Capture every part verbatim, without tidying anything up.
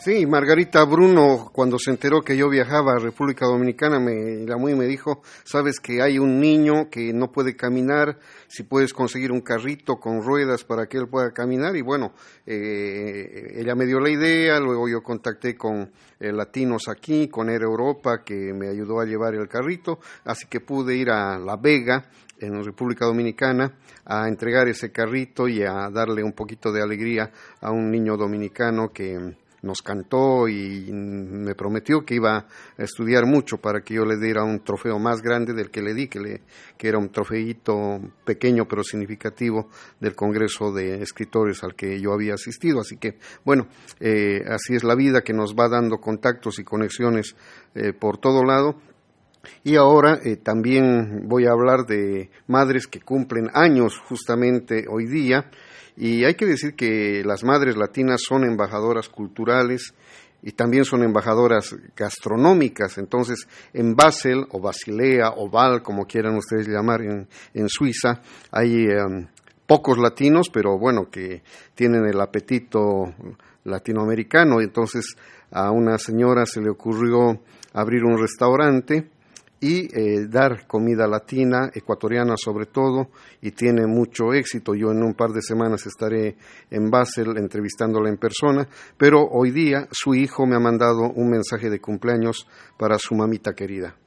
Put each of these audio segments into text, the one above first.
Sí, Margarita Bruno, cuando se enteró que yo viajaba a República Dominicana, me llamó y me dijo, sabes que hay un niño que no puede caminar, si puedes conseguir un carrito con ruedas para que él pueda caminar, y bueno, eh, ella me dio la idea, luego yo contacté con eh, Latinos aquí, con Air Europa, que me ayudó a llevar el carrito, así que pude ir a La Vega, en República Dominicana, a entregar ese carrito y a darle un poquito de alegría a un niño dominicano que nos cantó y me prometió que iba a estudiar mucho para que yo le diera un trofeo más grande del que le di, que, le, que era un trofeito pequeño pero significativo del Congreso de Escritores al que yo había asistido. Así que, bueno, eh, así es la vida, que nos va dando contactos y conexiones eh, por todo lado. Y ahora eh, también voy a hablar de madres que cumplen años justamente hoy día, y hay que decir que las madres latinas son embajadoras culturales y también son embajadoras gastronómicas. Entonces, en Basel o Basilea o Val, como quieran ustedes llamar, en, en Suiza, hay um, pocos latinos, pero bueno, que tienen el apetito latinoamericano. Entonces, a una señora se le ocurrió abrir un restaurante y eh, dar comida latina, ecuatoriana sobre todo, y tiene mucho éxito. Yo en un par de semanas estaré en Basel entrevistándola en persona, pero hoy día su hijo me ha mandado un mensaje de cumpleaños para su mamita querida.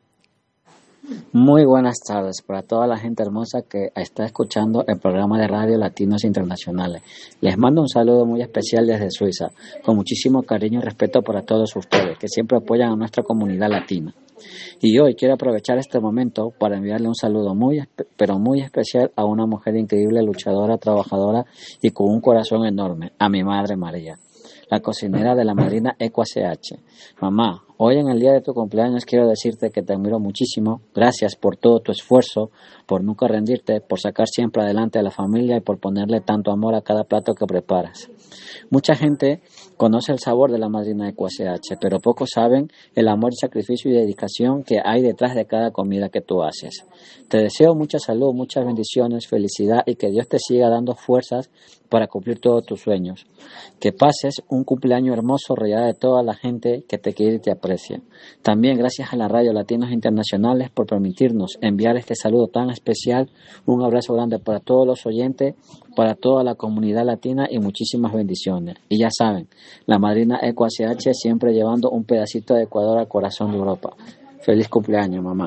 Muy buenas tardes para toda la gente hermosa que está escuchando el programa de radio Latinos Internacionales. Les mando un saludo muy especial desde Suiza, con muchísimo cariño y respeto para todos ustedes que siempre apoyan a nuestra comunidad latina. Y hoy quiero aprovechar este momento para enviarle un saludo muy, pero muy especial a una mujer increíble, luchadora, trabajadora y con un corazón enorme, a mi madre María, la cocinera de la madrina Eco C H. Mamá, hoy en el día de tu cumpleaños quiero decirte que te admiro muchísimo. Gracias por todo tu esfuerzo, por nunca rendirte, por sacar siempre adelante a la familia y por ponerle tanto amor a cada plato que preparas. Mucha gente conoce el sabor de la madrina Eco C H, pero pocos saben el amor, sacrificio y dedicación que hay detrás de cada comida que tú haces. Te deseo mucha salud, muchas bendiciones, felicidad y que Dios te siga dando fuerzas para cumplir todos tus sueños. Que pases un cumpleaños hermoso rodeada de toda la gente que te quiere y te aprecia. También gracias a la Radio Latinos Internacionales por permitirnos enviar este saludo tan especial. Un abrazo grande para todos los oyentes, para toda la comunidad latina y muchísimas bendiciones. Y ya saben, la madrina Eco C H siempre llevando un pedacito de Ecuador al corazón de Europa. Feliz cumpleaños, mamá.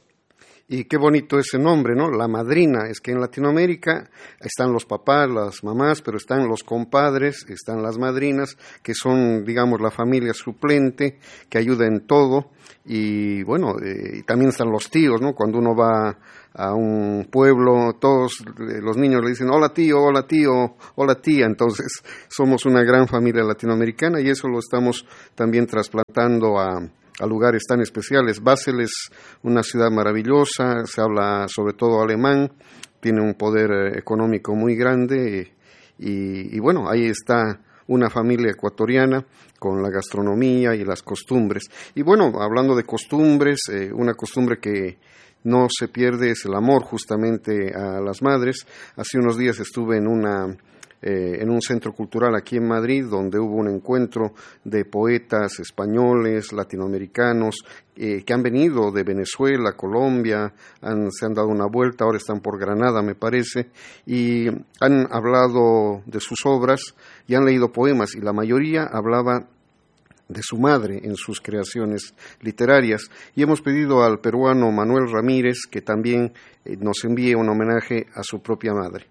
Y qué bonito ese nombre, ¿no? La madrina. Es que en Latinoamérica están los papás, las mamás, pero están los compadres, están las madrinas, que son, digamos, la familia suplente, que ayuda en todo. Y bueno, eh, también están los tíos, ¿no? Cuando uno va a un pueblo, todos los niños le dicen, hola tío, hola tío, hola tía. Entonces, somos una gran familia latinoamericana y eso lo estamos también trasplantando a a lugares tan especiales. Basel es una ciudad maravillosa, se habla sobre todo alemán, tiene un poder económico muy grande y, y bueno, ahí está una familia ecuatoriana con la gastronomía y las costumbres. Y bueno, hablando de costumbres, eh, una costumbre que no se pierde es el amor justamente a las madres. Hace unos días estuve en una Eh, en un centro cultural aquí en Madrid, donde hubo un encuentro de poetas españoles, latinoamericanos, eh, que han venido de Venezuela, Colombia, han, se han dado una vuelta, ahora están por Granada, me parece, y han hablado de sus obras y han leído poemas, y la mayoría hablaba de su madre en sus creaciones literarias, y hemos pedido al peruano Manuel Ramírez que también eh, nos envíe un homenaje a su propia madre.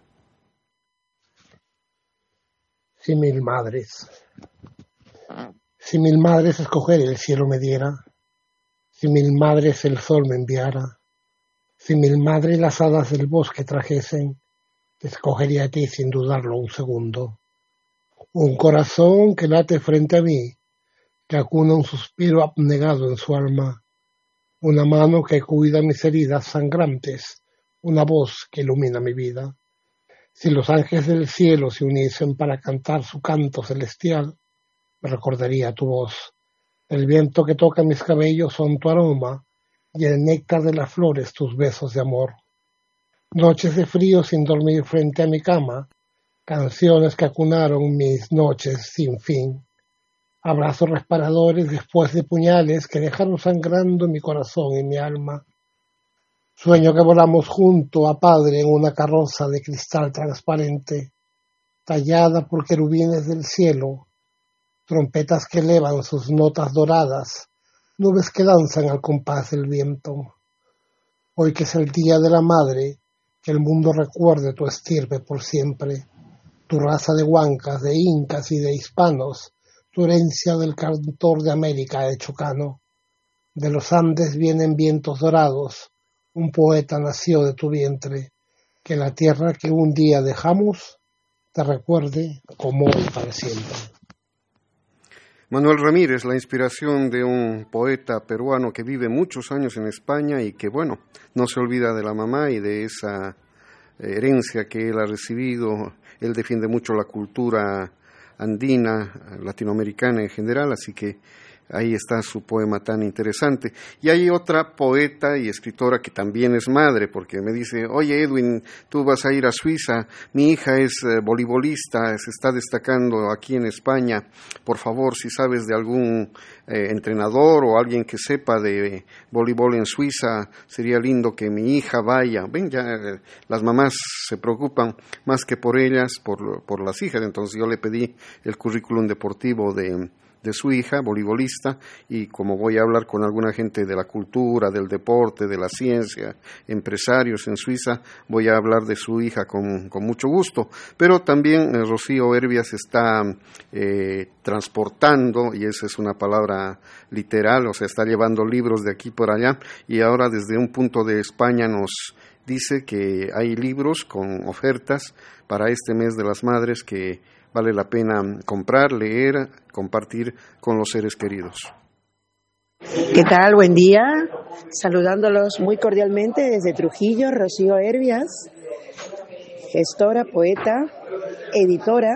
Si mil madres, si mil madres escoger el cielo me diera, si mil madres el sol me enviara, si mil madres las hadas del bosque trajesen, te escogería a ti sin dudarlo un segundo. Un corazón que late frente a mí, que acuna un suspiro abnegado en su alma, una mano que cuida mis heridas sangrantes, una voz que ilumina mi vida. Si los ángeles del cielo se uniesen para cantar su canto celestial, me recordaría tu voz. El viento que toca mis cabellos son tu aroma, y el néctar de las flores tus besos de amor. Noches de frío sin dormir frente a mi cama, canciones que acunaron mis noches sin fin. abrazos reparadores después de puñales que dejaron sangrando mi corazón y mi alma. Sueño que volamos junto a padre en una carroza de cristal transparente, tallada por querubines del cielo, trompetas que elevan sus notas doradas, nubes que danzan al compás del viento. Hoy que es el día de la madre, que el mundo recuerde tu estirpe por siempre, tu raza de huancas, de incas y de hispanos, tu herencia del cantor de América hecho cano. De los Andes vienen vientos dorados, un poeta nació de tu vientre, que la tierra que un día dejamos te recuerde como hoy para siempre. Manuel Ramírez, la inspiración de un poeta peruano que vive muchos años en España y que, bueno, no se olvida de la mamá y de esa herencia que él ha recibido. Él defiende mucho la cultura andina, latinoamericana en general, así que ahí está su poema tan interesante. Y hay otra poeta y escritora que también es madre, porque me dice, oye Edwin, tú vas a ir a Suiza, mi hija es eh, voleibolista, se está destacando aquí en España, por favor, si sabes de algún eh, entrenador o alguien que sepa de voleibol en Suiza, sería lindo que mi hija vaya. Ven, ya eh, las mamás se preocupan más que por ellas, por, por las hijas, entonces yo le pedí el currículum deportivo de de su hija, voleibolista, y como voy a hablar con alguna gente de la cultura, del deporte, de la ciencia, empresarios en Suiza, voy a hablar de su hija con, con mucho gusto. Pero también eh, Rocío Herbias está eh, transportando, y esa es una palabra literal, o sea, está llevando libros de aquí por allá, y ahora desde un punto de España nos dice que hay libros con ofertas para este mes de las madres que vale la pena comprar, leer, compartir con los seres queridos. ¿Qué tal? Buen día. Saludándolos muy cordialmente desde Trujillo, Rocío Herbias, gestora, poeta, editora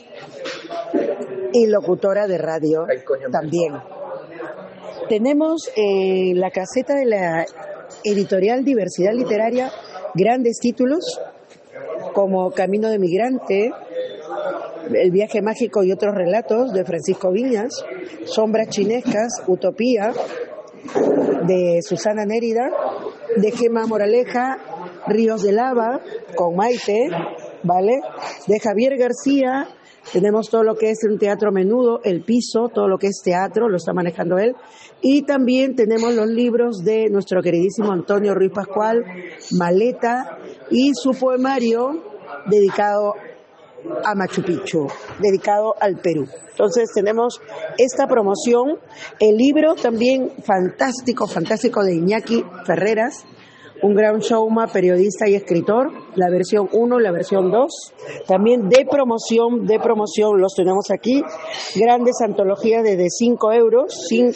y locutora de radio también. Tenemos en la caseta de la editorial Diversidad Literaria grandes títulos como Camino de Migrante, El viaje mágico y otros relatos de Francisco Viñas, Sombras chinescas, Utopía de Susana Nérida, de Gemma Moraleja, Ríos de lava con Maite, ¿vale? De Javier García, tenemos todo lo que es un teatro menudo, El piso, todo lo que es teatro, lo está manejando él. Y también tenemos los libros de nuestro queridísimo Antonio Ruiz Pascual, Maleta, y su poemario dedicado a Machu Picchu, dedicado al Perú. Entonces tenemos esta promoción, el libro también fantástico, fantástico de Iñaki Ferreras, un gran showman, periodista y escritor, la versión uno, la versión dos, también de promoción, de promoción, los tenemos aquí, grandes antologías de cinco euros, cinco